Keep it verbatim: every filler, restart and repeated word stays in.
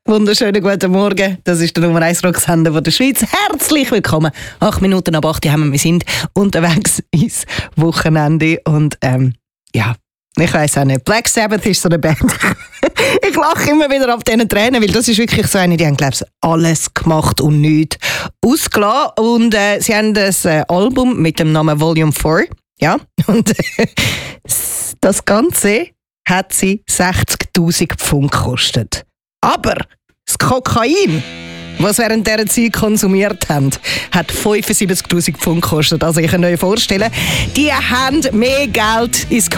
Wunderschönen guten Morgen. Das ist der Nummer eins Rocksender von der Schweiz. Herzlich willkommen. Acht Minuten ab acht haben wir. Wir sind unterwegs ins Wochenende. Und ähm, ja, ich weiss auch nicht. Black Sabbath ist so eine Band. Ich lache immer wieder ab diesen Tränen, weil das ist wirklich so eine, die haben, glaube ich, alles gemacht und nichts ausgelassen. Und äh, sie haben das äh, Album mit dem Namen Volume vier. Ja, und äh, das Ganze hat sie sechzigtausend Pfund gekostet. Aber das Kokain, was während dieser Zeit konsumiert haben, hat fünfundsiebzigtausend Pfund gekostet. Also ich kann euch vorstellen, die haben mehr Geld ins